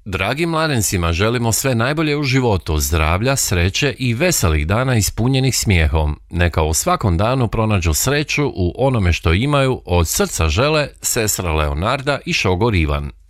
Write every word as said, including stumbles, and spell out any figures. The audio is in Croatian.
Dragim mladencima želimo sve najbolje u životu, zdravlja, sreće i veselih dana ispunjenih smijehom. Neka u svakom danu pronađu sreću u onome što imaju, od srca žele sestra Leonarda i šogor Ivan.